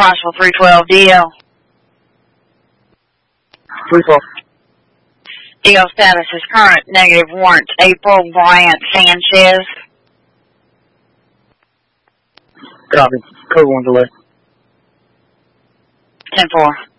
Possible 312 DL. 312. DL status is current. Negative warrant. April Bryant Sanchez. Copy. Code 1 delay. 10-4.